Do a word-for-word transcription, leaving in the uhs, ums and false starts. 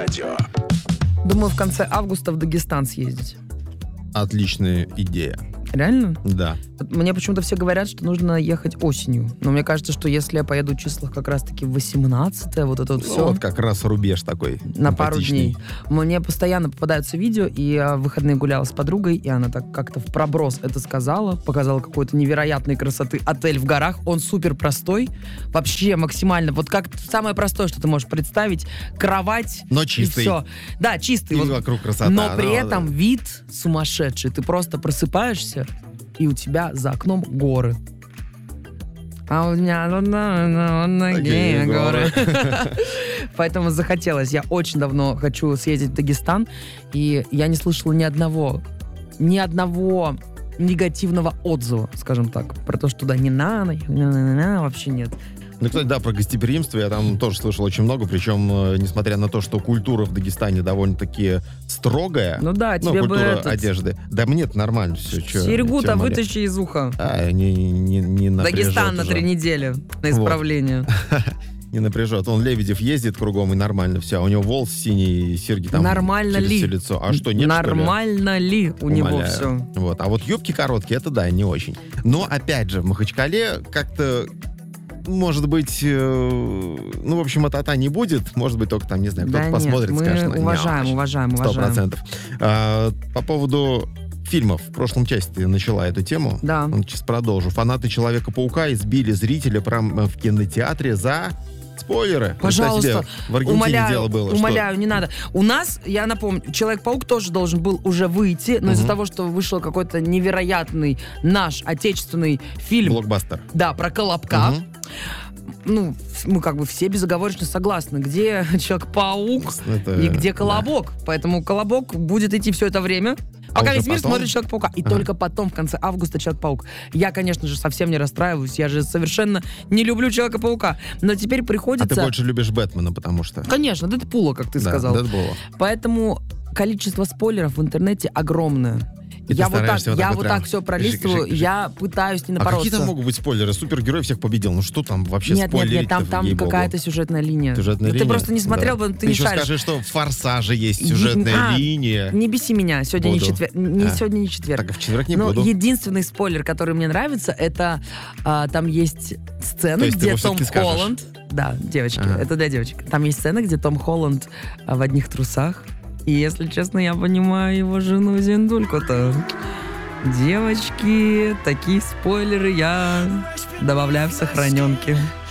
радио. Думаю, в конце августа в Дагестан съездить. Отличная идея. Реально? Да. Мне почему-то все говорят, что нужно ехать осенью. Но мне кажется, что если я поеду в числах как раз-таки в восемнадцатое, вот это вот Ну, все... вот как раз рубеж такой. На пару симпатичный. дней. Мне постоянно попадаются видео, и я в выходные гуляла с подругой, и она так как-то в проброс это сказала, показала какой-то невероятной красоты отель в горах. Он супер простой, вообще максимально. Вот как самое простое, что ты можешь представить, кровать. Но И чистый. все. Да, чистый. И Вот. вокруг красота. Но при Ну, этом да. вид сумасшедший. Ты просто просыпаешься, и у тебя за окном горы. А у меня такие горы. Поэтому захотелось. Я очень давно хочу съездить в Дагестан, и я не слышала ни одного, ни одного негативного отзыва, скажем так, про то, что туда не надо, вообще нет. Ну, кстати, да, про гостеприимство я там тоже слышал очень много, причем, э, несмотря на то, что культура в Дагестане довольно-таки строгая, Ну да, ну, тебе бы культура этот, одежды, да мне это нормально все. серьгу-то вытащи из уха. А, не, не, не напряжет Дагестан на уже. три недели на исправление. Не напряжет. Он Лебедев ездит кругом, и нормально все. А у него волос синий, серьги там Нормально через ли? все лицо. А что, нет, Нормально ли у него Умоляю. все? Вот. А вот юбки короткие, это да, не очень. Но, опять же, в Махачкале как-то, может быть, э, ну, в общем, это не будет. Может быть, только там, не знаю, кто-то Да посмотрит, нет, мы скажет. «Ну, уважаем, не, уважаем, Сто уважаем. процентов. А, по поводу фильмов. В прошлом части ты начала эту тему. Да. Сейчас продолжу. Фанаты Человека-паука избили зрителя прямо в кинотеатре за спойлеры. Представь Пожалуйста, себе, в Аргентине умоляю, дело было. умоляю, не надо. У нас, я напомню, Человек-паук тоже должен был уже выйти, но из-за Мгм. того, что вышел какой-то невероятный наш отечественный Что фильм, блокбастер. да, про Колобка, Мгм. ну, мы как бы все безоговорочно согласны, где Человек-паук Это, и где да. Колобок. Поэтому Колобок будет идти все это время, А пока уже весь мир потом? смотрит Человек-паука. И Ага. только потом, в конце августа, Человек-паук. Я, конечно же, совсем не расстраиваюсь. Я же совершенно не люблю Человека-паука. Но теперь А приходится... ты больше любишь Бэтмена, потому что... Конечно, Дэдпула, как ты Да, сказал. Дэдпула. Поэтому количество спойлеров в интернете огромное. И ты Я вот так, стараешься вот я так вот вот так прям все пролистываю, жик, жик, жик. я пытаюсь не А напороться. какие там могут быть спойлеры? Супергерой всех победил. Ну что там вообще Нет, нет, спойлерить-то, нет, там, там ей-богу? какая-то сюжетная линия. Сюжетная Ну, линия? Ты просто не смотрел Да. бы, ты, Ты не еще шаришь. скажи, что в «Форсаже» есть Е- сюжетная а, линия. Не беси меня, сегодня не Буду. четверг. Не, А. сегодня не четверг. Так, в четверг не Но буду. единственный спойлер, который мне нравится, это а, там есть сцена, То есть ты где его Том все-таки скажешь? Холланд... Да, девочки, Ага. это для девочек. Там есть сцена, где Том Холланд а, в одних трусах. И, если честно, я понимаю его жену Зиндульку-то. Девочки, такие спойлеры я добавляю в сохраненки.